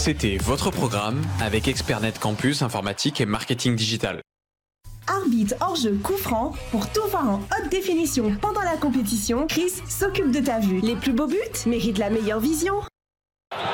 C'était votre programme avec Expertnet Campus Informatique et Marketing Digital. Arbitre, hors-jeu, coup franc, pour tout voir en haute définition pendant la compétition, Chris s'occupe de ta vue. Les plus beaux buts méritent la meilleure vision.